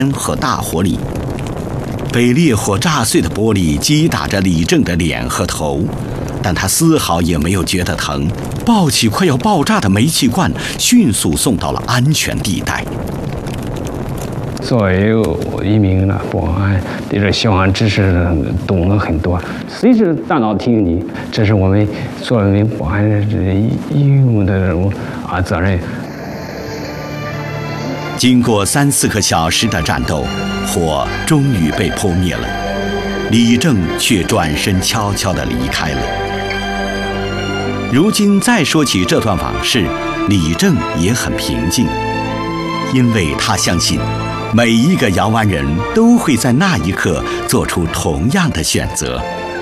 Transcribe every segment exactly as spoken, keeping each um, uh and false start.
和大火里。被烈火炸碎的玻璃击打着李正的脸和头，但他丝毫也没有觉得疼，抱起快要爆炸的煤气罐，迅速送到了安全地带。 作为一名呢保安，对这消防知识懂了很多，随时大脑提醒你，这是我们作为一名保安的义务的这种啊责任。 经过三四个小时的战斗，火终于被扑灭了，李正却转身悄悄地离开了。如今再说起这段往事，李正也很平静，因为他相信每一个姚湾人都会在那一刻做出同样的选择。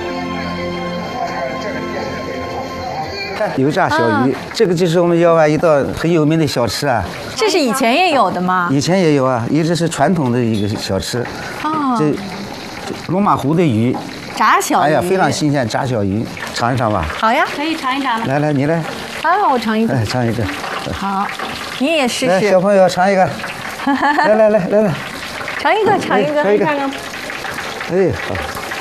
油炸小鱼、啊，这个就是我们姚湾一道很有名的小吃啊。 这是以前也有的吗？ 以前也有啊，一直是传统的一个小吃。哦。这龙马湖的鱼， 炸小鱼。 哎呀，非常新鲜，炸小鱼，尝一尝吧。 好呀，可以尝一尝了。 来来，你来。 啊，我尝一个。 哎，尝一个。 好，你也试试。 来，小朋友尝一个。来来来来来， 尝一个，尝一个， 尝一个。 看看。 哎，好。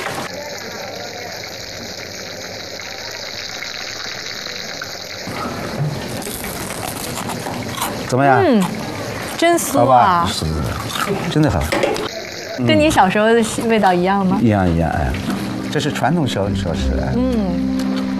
怎么样？ 嗯，真酥啊！ 是，真的好。 跟你小时候的味道一样吗？ 一样一样，哎，这是传统小小吃。 嗯。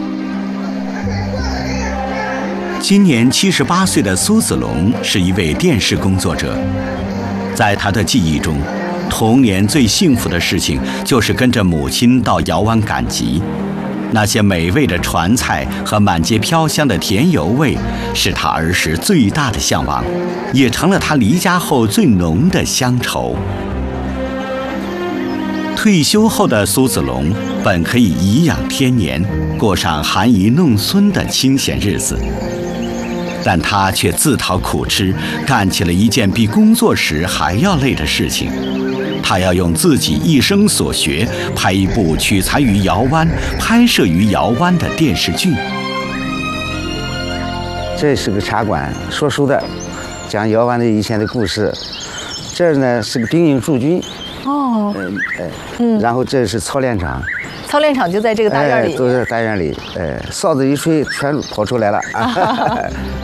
今年七十八岁的苏子龙是一位电视工作者，在他的记忆中，童年最幸福的事情就是跟着母亲到姚湾赶集。那些美味的传菜和满街飘香的甜油味，是他儿时最大的向往，也成了他离家后最浓的乡愁。退休后的苏子龙本可以颐养天年，过上含饴弄孙的清闲日子，但他却自讨苦吃，干起了一件比工作时还要累的事情。他要用自己一生所学拍一部取材于姚湾、拍摄于姚湾的电视剧。 这是个茶馆，说书的，讲姚湾的以前的故事。这儿呢是个兵营驻军。哦。呃呃、嗯。然后这是操练场。 操练场就在这个大院里。 哎、都在大院里。哎，哨子一吹，全跑出来了。啊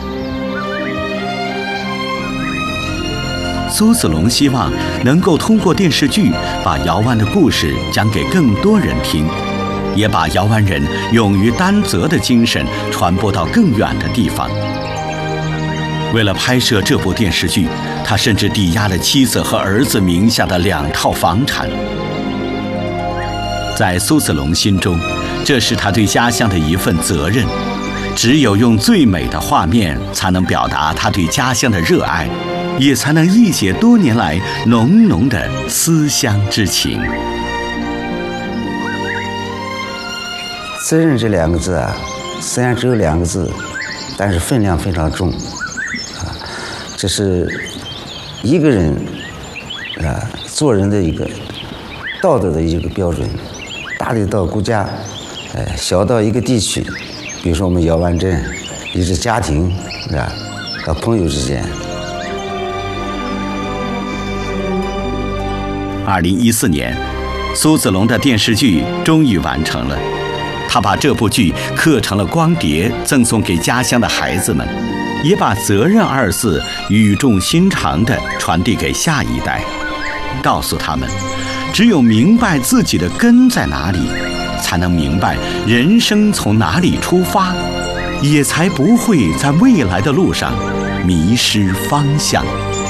苏子龙希望能够通过电视剧把姚湾的故事讲给更多人听，也把姚湾人勇于担责的精神传播到更远的地方。为了拍摄这部电视剧，他甚至抵押了妻子和儿子名下的两套房产。在苏子龙心中，这是他对家乡的一份责任。只有用最美的画面，才能表达他对家乡的热爱，也才能忆写多年来浓浓的思乡之情。 责任这两个字啊，虽然只有两个字，但是分量非常重啊。这是一个人啊做人的一个道德的一个标准，大的到国家，呃，小到一个地区。比如说我们姚湾镇，一是家庭，是吧？和朋友之间。 二零一四年，苏子龙的电视剧终于完成了。他把这部剧刻成了光碟，赠送给家乡的孩子们，也把“责任”二字语重心长地传递给下一代，告诉他们，只有明白自己的根在哪里，才能明白人生从哪里出发，也才不会在未来的路上迷失方向。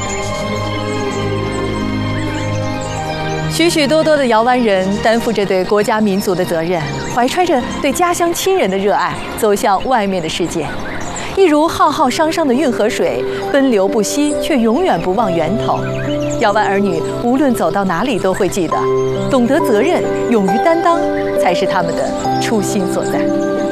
许许多多的姚湾人担负着对国家民族的责任，怀揣着对家乡亲人的热爱，走向外面的世界。一如浩浩汤汤的运河水，奔流不息，却永远不忘源头。姚湾儿女无论走到哪里都会记得，懂得责任，勇于担当，才是他们的初心所在。